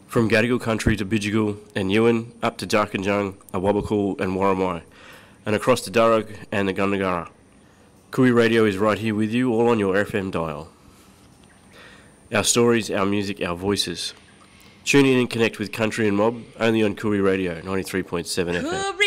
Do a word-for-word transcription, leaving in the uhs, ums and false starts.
From Gadigal country to Bidjigal and Ewan, up to Jarkanjung, Awabakal and Warramai, and across to Darug and the Gundagara. Koori Radio is right here with you, all on your F M dial. Our stories, our music, our voices. Tune in and connect with Country and Mob, only on Koori Radio, ninety-three point seven F M.